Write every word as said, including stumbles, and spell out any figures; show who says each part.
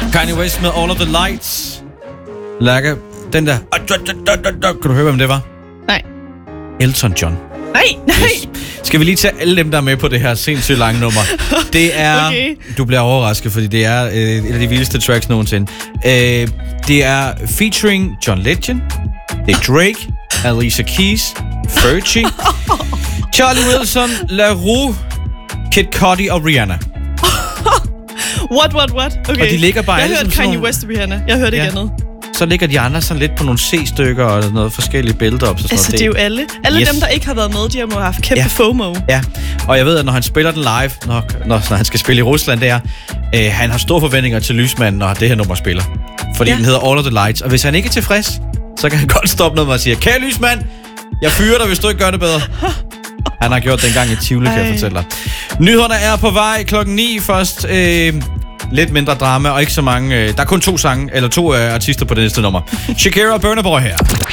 Speaker 1: Kanye West med All of the Lights. Lærke, den der... Kan du høre, hvem det var?
Speaker 2: Nej.
Speaker 1: Elton John.
Speaker 2: Nej, nej.
Speaker 1: Yes. Skal vi lige tage alle dem, der er med på det her sindssygt lange nummer? Det er...
Speaker 2: Okay.
Speaker 1: Du bliver overrasket, fordi det er øh, et af de vildeste tracks nogensinde. Øh, det er featuring John Legend, det er Drake, Alicia Keys, Fergie, Charlie Wilson, La Rue, Kid Cudi og Rihanna.
Speaker 2: What, what, what? Okay.
Speaker 1: Og de ligger bare
Speaker 2: jeg
Speaker 1: alle
Speaker 2: hørte
Speaker 1: som
Speaker 2: Kanye
Speaker 1: sådan...
Speaker 2: West og Rihanna. Jeg hørte
Speaker 1: Ja.
Speaker 2: ikke andet.
Speaker 1: Så ligger de andre sådan lidt på nogle C-stykker og noget forskellige billeder op. Så
Speaker 2: Altså, det er jo alle. Alle
Speaker 1: Yes.
Speaker 2: dem, der ikke har været med, de har må have haft kæmpe
Speaker 1: Ja.
Speaker 2: FOMO.
Speaker 1: Ja, og jeg ved, at når han spiller den live, når, når, når han skal spille i Rusland der, øh, han har store forventninger til Lysmanden, når det her nummer spiller. Fordi ja. den hedder All of the Lights. Og hvis han ikke er tilfreds, så kan han godt stoppe noget med at sige, kære Lysmand, jeg fyrer dig, hvis du ikke gør det bedre. Han har gjort det engang i Tivoli, kan jeg fortælle dig. Nyhederne er på vej klokken ni først. Øh, lidt mindre drama og ikke så mange. Øh, der er kun to sange, eller to øh, artister på det næste nummer. Shakira og Burna Boy her.